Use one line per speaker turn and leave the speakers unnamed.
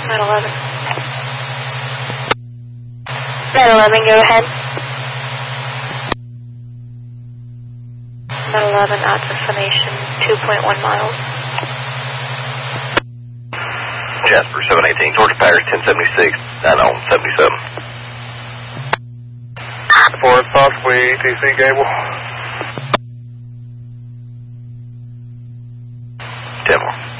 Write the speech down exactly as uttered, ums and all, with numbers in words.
nine eleven. nine eleven, go ahead. nine eleven, out destination, two point one miles.
Jasper, seven eighteen, Georgia Paris, ten seventy-six, nine on seventy-seven.
Ford, possibly E T C Gable.
ten more.